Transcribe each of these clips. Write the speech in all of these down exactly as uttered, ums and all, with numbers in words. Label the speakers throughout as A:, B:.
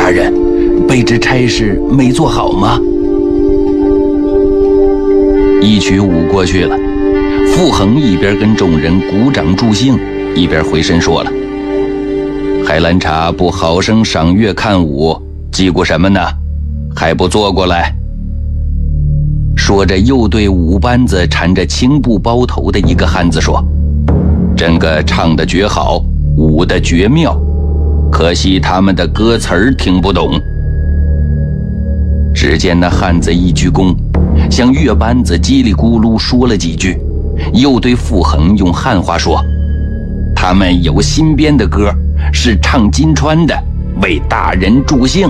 A: 大人，卑职差事没做好吗？一曲舞过去了，傅恒一边跟众人鼓掌助兴，一边回身说了：海兰察不好生赏月看舞，叽咕什么呢？还不坐过来？说着又对舞班子缠着青布包头的一个汉子说：真个唱得绝好，舞得绝妙，可惜他们的歌词儿听不懂。只见那汉子一鞠躬，向乐班子叽里咕噜说了几句，又对傅恒用汉话说：他们有新编的歌，是唱金川的，为大人助兴。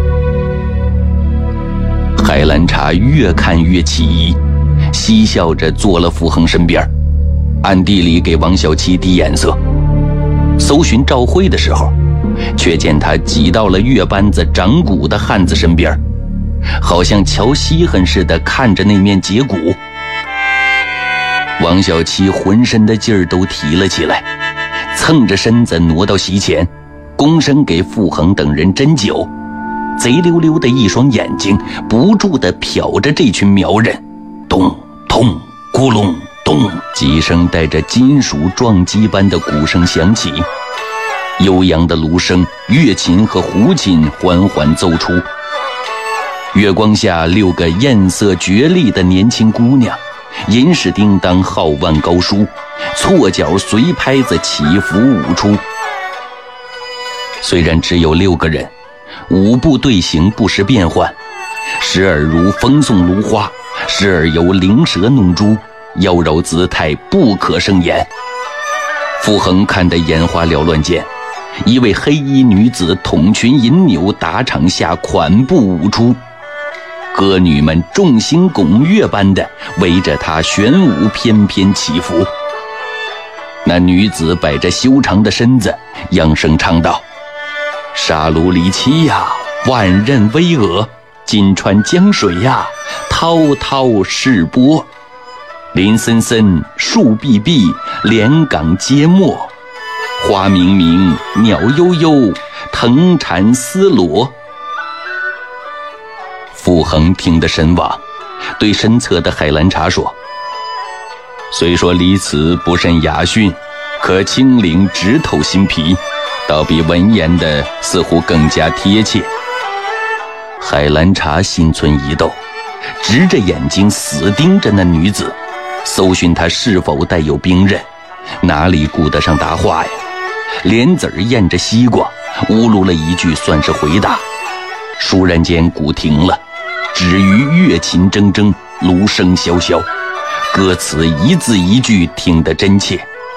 A: 海兰察越看越起疑，嬉笑着坐了傅恒身边，暗地里给王小七递眼色。搜寻赵慧的时候，却见他挤到了乐班子掌鼓的汉子身边，好像瞧稀罕似的看着那面节鼓。王小七浑身的劲儿都提了起来，蹭着身子挪到席前，躬身给傅恒等人斟酒，贼溜溜的一双眼睛不住地瞟着这群苗人。咚咚咕隆咚，几声带着金属撞击般的鼓声响起，悠扬的芦笙、乐琴和胡琴缓缓奏出。月光下，六个艳色绝丽的年轻姑娘银饰叮当，皓腕高舒，错脚随拍子起伏舞出。虽然只有六个人，舞步队形不时变换，时而如风送芦花，时而有灵蛇弄珠，妖娆姿态不可胜言。傅恒看得眼花缭乱间，一位黑衣女子筒裙银纽打场下款步舞出，歌女们众星拱月般的围着她旋舞翩翩起伏。那女子摆着修长的身子，扬声唱道：沙卢里七呀，万仞巍峨，金川江水呀，滔滔势波，林森森，树碧碧，连岗皆没，花明明，鸟悠悠，藤缠丝罗。傅恒听得神往，对身侧的海兰察说：虽说离词不甚雅驯，可清灵直透心脾，倒比文言的似乎更加贴切。海兰察心存疑窦，直着眼睛死盯着那女子，搜寻她是否带有兵刃，哪里顾得上答话呀？莲子儿咽着西瓜，呜噜了一句算是回答。倏然间鼓停了，止于乐琴铮铮，芦笙萧萧，歌词一字一句听得真切。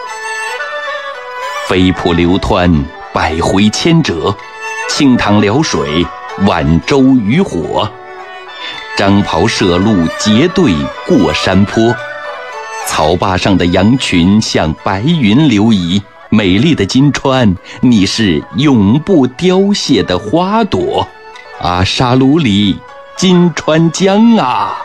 A: 飞瀑流湍，百回千折，清塘潦水，万舟渔火，张袍射鹿，结队过山坡，草坝上的羊群像白云流移，美丽的金川，你是永不凋谢的花朵啊，沙卢里，金川江啊。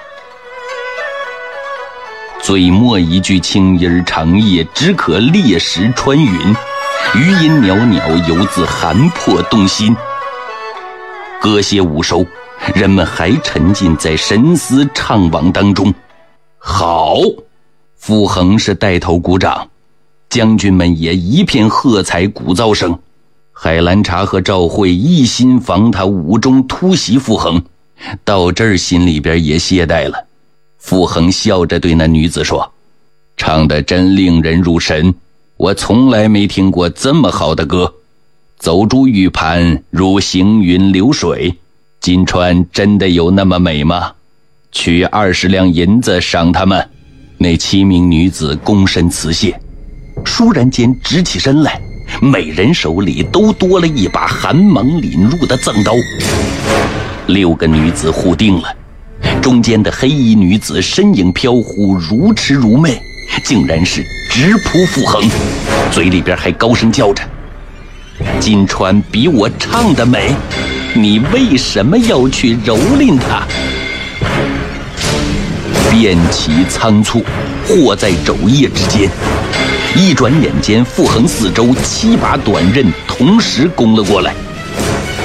A: 最末一句青音长夜，只可裂石穿云，余音袅袅，犹自寒魄动心。歌歇舞收，人们还沉浸在神思怅惘当中。好！傅恒是带头鼓掌，将军们也一片喝彩鼓噪声。海兰察和赵慧一心防他舞中突袭傅恒，到这儿心里边也懈怠了。傅恒笑着对那女子说：唱得真令人入神，我从来没听过这么好的歌，走珠玉盘，如行云流水，金川真的有那么美吗？取二十两银子赏他们。那七名女子躬身辞谢，倏然间直起身来，每人手里都多了一把寒芒凛入的锃刀。六个女子互定了，中间的黑衣女子身影飘忽，如痴如魅，竟然是直扑傅恒，嘴里边还高声叫着：金川比我唱得美，你为什么要去蹂躏她？变其仓促，或在昼夜之间，一转眼间，傅恒四周七把短刃同时攻了过来。